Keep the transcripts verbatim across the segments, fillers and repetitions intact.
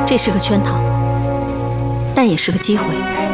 这是个圈套，但也是个机会。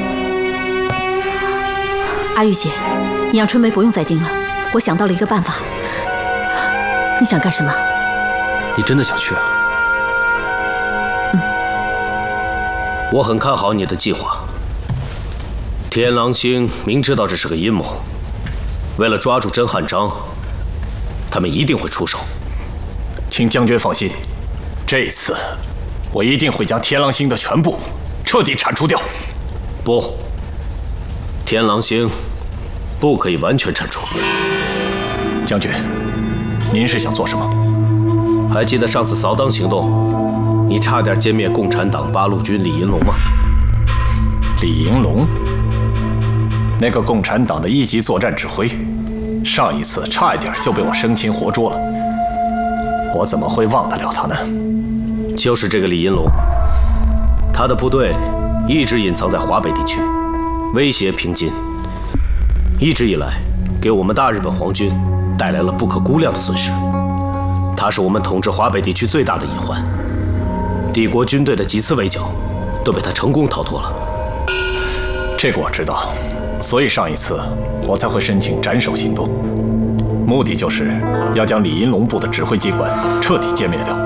阿玉姐，你让春梅不用再盯了，我想到了一个办法。你想干什么？ 你真的想去啊？ 嗯。 我很看好你的计划。天狼星明知道这是个阴谋，为了抓住甄汉章，他们一定会出手。 请将军放心，这次我一定会将天狼星的全部彻底铲除掉。 不，天狼星不可以完全铲除。 将军，您是想做什么？ 还记得上次扫荡行动，你差点歼灭共产党八路军李银龙吗？ 李银龙，那个共产党的一级作战指挥，上一次差一点就被我生擒活捉了，我怎么会忘得了他呢？ 就是这个李银龙，他的部队一直隐藏在华北地区，威胁平津，一直以来给我们大日本皇军带来了不可估量的损失。他是我们统治华北地区最大的隐患，帝国军队的几次围剿都被他成功逃脱了。 这个我知道，所以上一次我才会申请斩首行动，目的就是要将李银龙部的指挥机关彻底歼灭掉。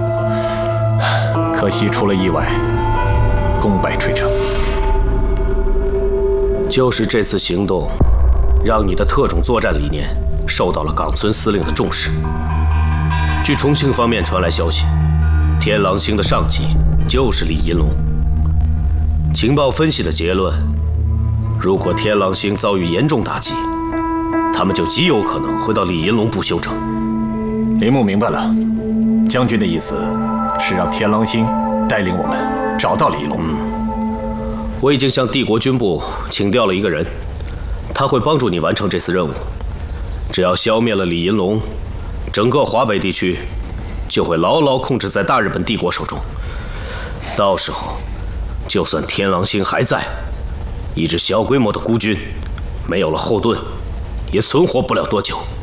可惜出了意外，功败垂成。 就是这次行动，让你的特种作战理念受到了冈村司令的重视。据重庆方面传来消息，天狼星的上级就是李银龙。情报分析的结论，如果天狼星遭遇严重打击，他们就极有可能会到李银龙部休整。 林木明白了，将军的意思是让天狼星带领我们找到李银龙。 嗯，我已经向帝国军部请调了一个人，他会帮助你完成这次任务。只要消灭了李银龙，整个华北地区就会牢牢控制在大日本帝国手中。到时候，就算天狼星还在，一支小规模的孤军，没有了后盾，也存活不了多久。